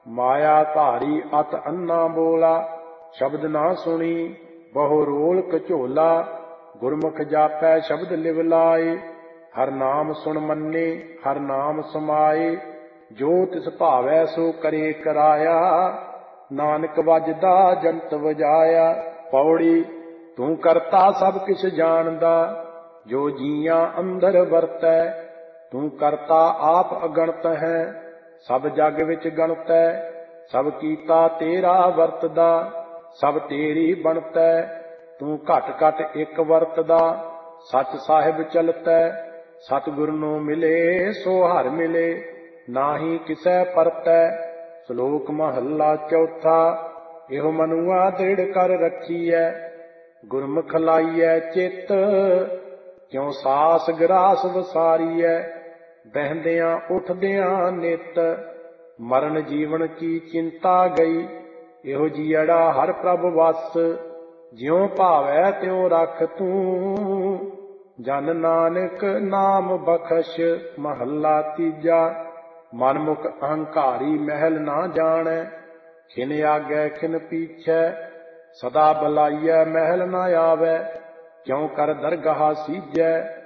माया धारी अत अन्ना बोला, शब्द ना सुनी बहु रोल कझोला। गुरमुख जापै शब्द लिव लाए, हर नाम सुन मन्ने हर नाम समाए। जो तिस भावै सो करे कराया, नानक वजदा जंत वजाया। पौड़ी तू करता सब किछ जानदा, जो जियां अंदर वरतै। तू करता आप अगणत है, सब जग विच गणतै। सब कीता तेरा वरतदा, सब तेरी बनतै। तू घट घट एक वरतदा, सच साहिब चलतै। सतगुर नो मिले सो हर मिले, नाही किसै परतै। श्लोक महला चौथा। एहो मनुआ दृढ़ कर रखीਐ, गुरमुख लाइਐ चित। क्यों सास ग्रास वसारीਐ, बहदियां उठदियां नित। मरण जीवन की चिंता गई, एहो जियड़ा हर प्रभ वस। ज्यों भावै त्यों रख तू, जन नानक नाम बख्श। महला तीजा। मनमुख अहंकारी महल ना जाणै, खिन आगै खिन पीछै। सदा बलाइयै महल न आवै, क्यों कर दरगाह सीजै।